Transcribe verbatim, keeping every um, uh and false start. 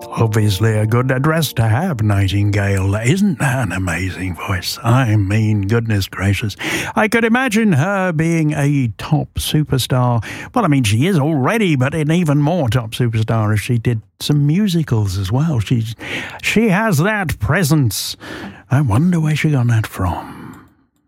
Obviously a good address to have, Nightingale. Isn't that an amazing voice? I mean, goodness gracious. I could imagine her being a top superstar. Well, I mean, she is already, but an even more top superstar if she did some musicals as well. She, she has that presence. I wonder where she got that from.